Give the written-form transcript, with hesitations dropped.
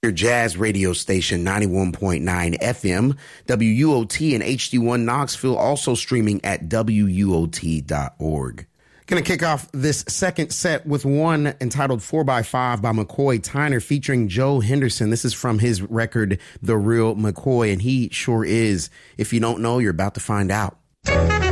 Your jazz radio station, 91.9 FM, WUOT and HD1 Knoxville, also streaming at WUOT.org. Going to kick off this second set with one entitled 4x5 by McCoy Tyner featuring Joe Henderson. This is from his record, The Real McCoy, and he sure is. If you don't know, you're about to find out.